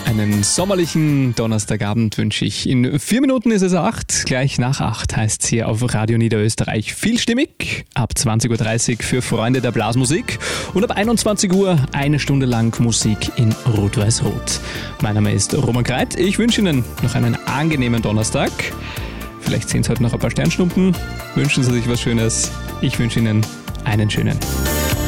Einen sommerlichen Donnerstagabend wünsche ich. In 4 Minuten ist es 8, gleich nach 8 heißt es hier auf Radio Niederösterreich. Vielstimmig, ab 20.30 Uhr für Freunde der Blasmusik und ab 21 Uhr 1 Stunde lang Musik in Rot-Weiß-Rot. Mein Name ist Roman Kreit, ich wünsche Ihnen noch einen angenehmen Donnerstag. Vielleicht sind es heute noch ein paar Sternschnuppen, wünschen Sie sich was Schönes. Ich wünsche Ihnen einen schönen.